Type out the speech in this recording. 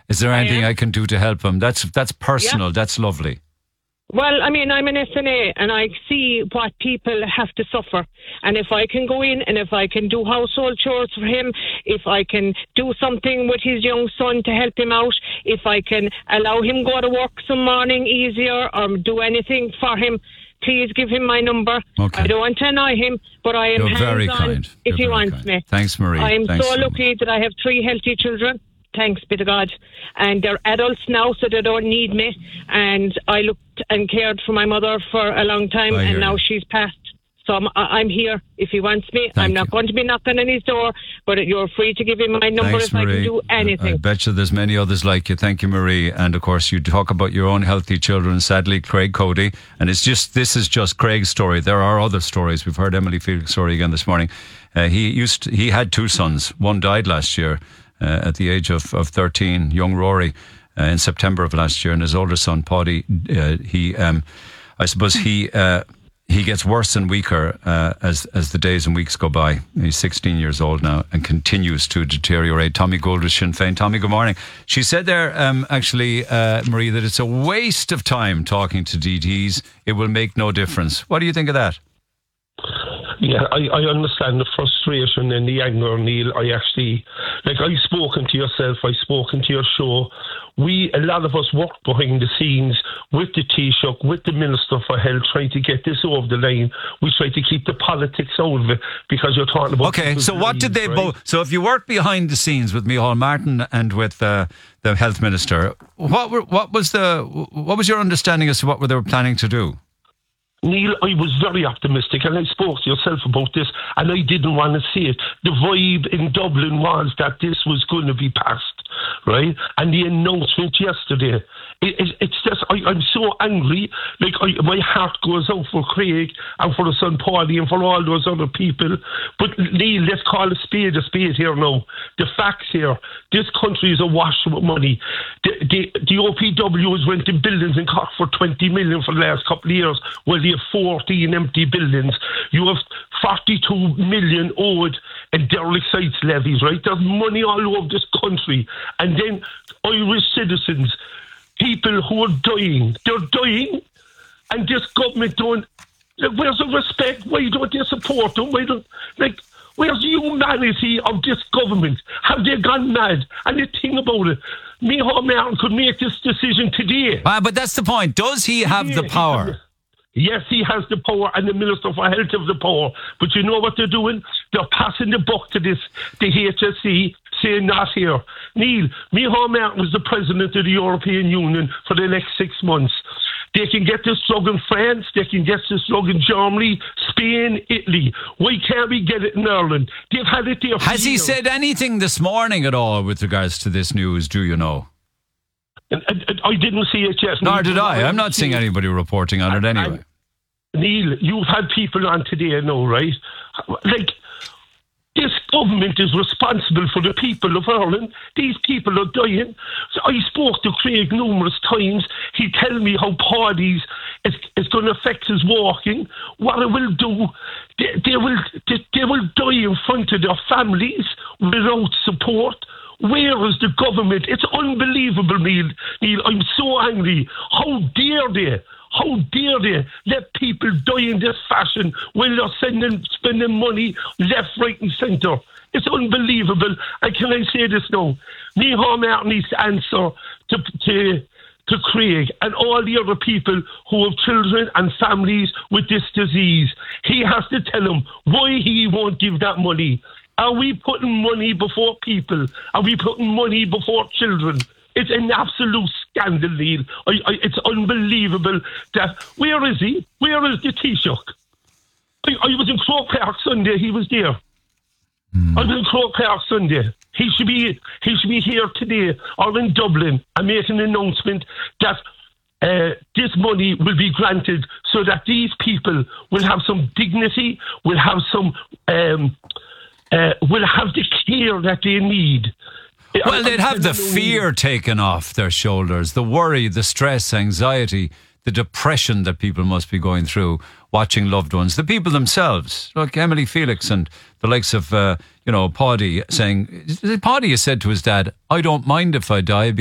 Is there anything I can do to help him? That's personal. Yeah. That's lovely. Well, I mean, I'm an SNA and I see what people have to suffer. And if I can go in and if I can do household chores for him, if I can do something with his young son to help him out, if I can allow him go to work some morning easier or do anything for him, please give him my number. Okay. I don't want to annoy him, but I am You're very hands-on kind. if he You're very wants kind. me. Thanks, Marie. I'm Thanks so so lucky that I have 3 healthy children. Thanks be to God. And they're adults now, so they don't need me. And I looked and cared for my mother for a long time, and now she's passed. So I'm here if he wants me. I'm not going to be knocking on his door, but you're free to give him my number. Thanks, if Marie. I can do anything. I bet you there's many others like you. Thank you, Marie. And of course, you talk about your own healthy children. Sadly, Craig Cody, and this is just Craig's story. There are other stories. We've heard Emily Felix's story again this morning. He had 2 sons. One died last year at the age of 13. Young Rory in September of last year, and his older son Paddy. He gets worse and weaker as the days and weeks go by. He's 16 years old now and continues to deteriorate. Tommy Gould of Sinn Féin. Tommy, good morning. She said there, Marie, that it's a waste of time talking to DTs. It will make no difference. What do you think of that? Yeah, I understand the frustration and the anger, Neil. I've spoken to yourself, I've spoken to your show. A lot of us worked behind the scenes with the Taoiseach, with the Minister for Health, trying to get this over the line. We tried to keep the politics out of it because you're talking about... Okay, so what did they both... So if you worked behind the scenes with Micheál Martin and with the Health Minister, what was your understanding as to what they were planning to do? Neil, I was very optimistic, and I spoke to yourself about this, and I didn't want to see it. The vibe in Dublin was that this was going to be passed, right? And the announcement yesterday, it's just, I'm so angry. My heart goes out for Craig and for the son Paddy and for all those other people. But Neil, let's call a spade here now. The facts here, this country is awash with money. The OPW has rented buildings in Cork for 20 million for the last couple of years. Well, you have 14 empty buildings. You have 42 million owed in derelict sites levies, right? There's money all over this country. And then Irish citizens, people who are dying, they're dying, and this government don't... Where's the respect? Why don't they support them? Where's the humanity of this government? Have they gone mad? And the thing about it, Micheál Martin could make this decision today. But that's the point. Does he have the power? Yes, he has the power, and the Minister for Health has the power. But you know what they're doing? They're passing the buck to the HSE, saying not here. Neil, Micheál Martin is the President of the European Union for the next 6 months. They can get this drug in France, they can get this drug in Germany, Spain, Italy. Why can't we get it in Ireland? They've had it there for Has years. he said anything this morning at all with regards to this news, do you know? I didn't see it yet. Nor did I. I'm not seeing anybody reporting on it anyway. Neil, you've had people on today now, right? This government is responsible for the people of Ireland. These people are dying. So I spoke to Craig numerous times. He tell me how Paddy's is going to affect his walking. What it will do, they will die in front of their families without support. Where is the government? It's unbelievable, Neil. I'm so angry. How dare they? How dare they let people die in this fashion when they're spending money left, right and centre? It's unbelievable. And can I say this now? Micheál Martin needs to answer to Craig and all the other people who have children and families with this disease. He has to tell them why he won't give that money. Are we putting money before people? Are we putting money before children? It's an absolute scandal, Neil. It's unbelievable that... Where is he? Where is the Taoiseach? I was in Croke Park Sunday. He was there. I was in Croke Park Sunday. He should be here today or in Dublin and make an announcement that this money will be granted so that these people will have some dignity, will have some... will have the care that they need. Well, they'd have the fear taken off their shoulders, the worry, the stress, anxiety, the depression that people must be going through watching loved ones, the people themselves, like Emily Felix and the likes of, Paddy, saying, Paddy has said to his dad, I don't mind if I die